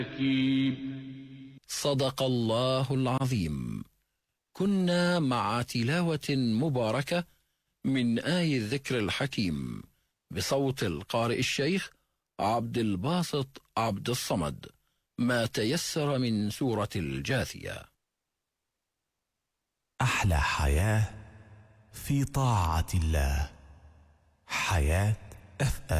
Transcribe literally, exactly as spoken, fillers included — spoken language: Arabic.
صدق الله العظيم. كنا مع تلاوة مباركة من آي الذكر الحكيم بصوت القارئ الشيخ عبد الباسط عبد الصمد، ما تيسر من سورة الجاثية. أحلى حياة في طاعة الله، حياة أف